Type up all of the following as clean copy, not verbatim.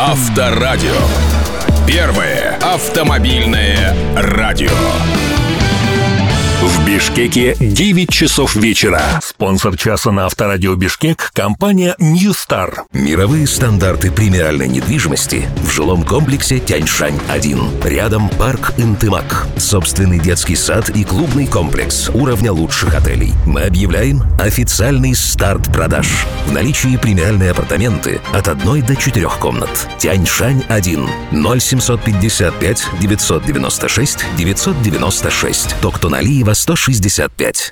Авторадио. Первое автомобильное радио. В Бишкеке 9 часов вечера. Спонсор часа на Авторадио Бишкек – компания New Star. Мировые стандарты премиальной недвижимости в жилом комплексе Тяньшань-1. Рядом парк Интымак. Собственный детский сад и клубный комплекс уровня лучших отелей. Мы объявляем официальный старт продаж. В наличии премиальные апартаменты от 1 до 4 комнат. Тяньшань-1. 0755 996 996. Токтоналиева 165.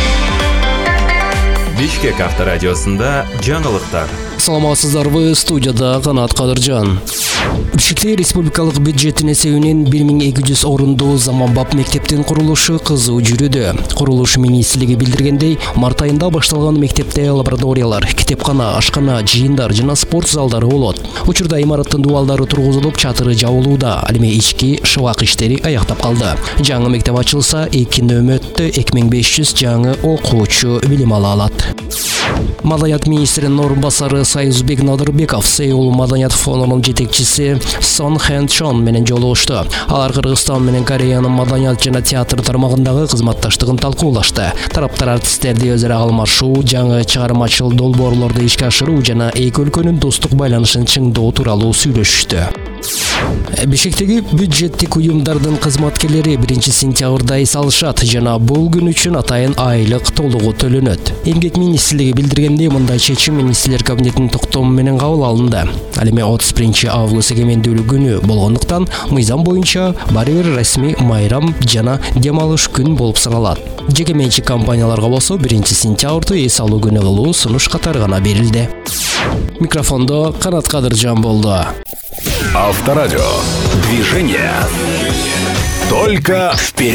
Бишкек авторадиосында жаңылыктар. Саламатсыздарбы, студияда Канат Кадыржан. Бишкекте республикалык бюджеттин эсебинен 1200 орундуу заманбап мектептин курулушу кызуу жүрүүдө. Курулуш министрлиги билдиргендей, март айында башталган мектепте лабораториялар, китепкана, ашкана, жыйындар жана спорт залдары болот. Учурда имараттын дубалдары тургузулуп, чатыры жабылууда, ал эми ички шыбак иштери аяктап калды. Жаңы мектеп ачылса, 2 нөмөттө 2500 жаңы окуучу билим ала алат. Маданият министринин орун басары Союзбек Надырбеков Сеул Маданият фондунун жетекчиси Сон Хэн Чон менен жолугушту. Алар Кыргызстан менен Кореянын маданият жана театр тармагындагы кызматташтыгын талкуулашты. Тараптар артисттерди өзара алмашуу, жаңы чыгармачыл долбоорлорду ишке ашыруу жана эки өлкөнүн достук байланышын чыңдоо тууралуу сүйлөшүштү. Бишкектеги бюджеттик уюмдардын кызматкерлери 1 сентябрда эс алышат жана бул күн үчүн атайын айлык толугу төлөнөт. Эмгек министрлиги билдиргендей, мындай чечим министрлер кабинетинин токтому менен кабыл алынды. Ал эми 31 август эгемендүүлүк күнү болгондуктан мыйзам боюнча баары бир расмий майрам жана дем алыш күн болуп саналат. Жеке менчик компанияларга болсо 1 сентябрды эс алуу күнү кылуу сунуш катары гана берилди. Микрофондо Канат Кадыржан болду. Авторадио. Движение. Только вперед.